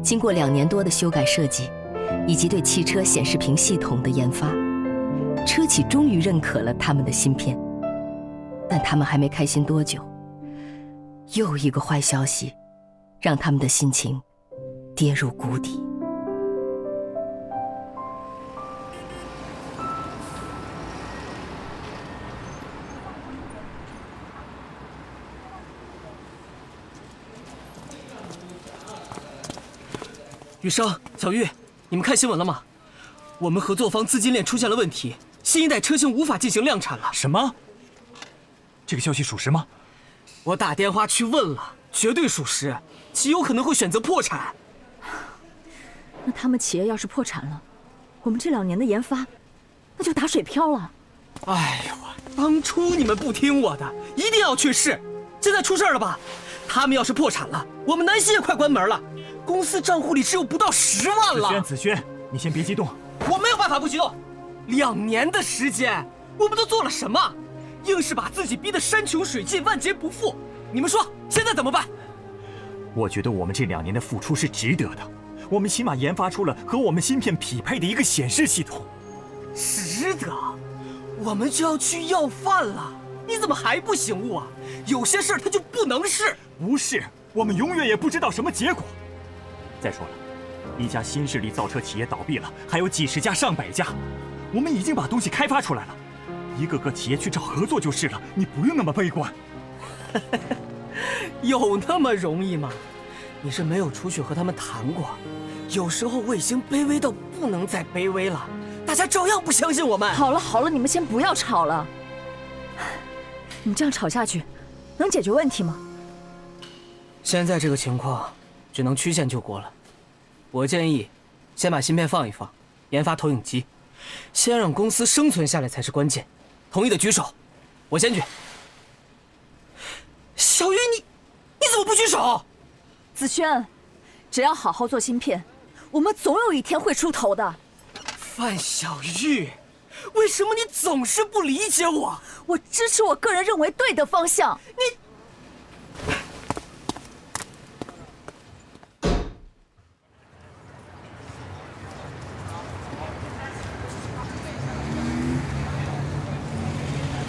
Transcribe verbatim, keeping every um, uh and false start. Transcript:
经过两年多的修改设计，以及对汽车显示屏系统的研发，车企终于认可了他们的芯片。但他们还没开心多久，又一个坏消息让他们的心情跌入谷底。 雨生、小玉，你们看新闻了吗？我们合作方资金链出现了问题，新一代车型无法进行量产了。 什么？这个消息属实吗？ 我打电话去问了，绝对属实，极有可能会选择破产。 那他们企业要是破产了，我们这两年的研发，那就打水漂了。 哎呦，当初你们不听我的，一定要去试，现在出事了吧？他们要是破产了，我们南希也快关门了。公司账户里只有不到十万了。 子轩，子轩，你先别激动。 我没有办法不激动。两年的时间，我们都做了什么？硬是把自己逼得山穷水尽、万劫不复。你们说现在怎么办？ 我觉得我们这两年的付出是值得的。我们起码研发出了和我们芯片匹配的一个显示系统。 值得？我们就要去要饭了。你怎么还不醒悟啊？有些事儿它就不能试。 不是，我们永远也不知道什么结果。再说了，一家新势力造车企业倒闭了，还有几十家、上百家。我们已经把东西开发出来了，一个个企业去找合作就是了。你不用那么悲观。 有那么容易吗？你是没有出去和他们谈过。有时候我已经卑微到不能再卑微了，大家照样不相信我们。 好了好了，你们先不要吵了。你们这样吵下去，能解决问题吗？ 现在这个情况，只能曲线救国了。我建议，先把芯片放一放，研发投影机，先让公司生存下来才是关键。同意的举手，我先举。小玉，你你怎么不举手？ 子轩，只要好好做芯片，我们总有一天会出头的。 范小玉，为什么你总是不理解我？ 我支持我个人认为对的方向。 你。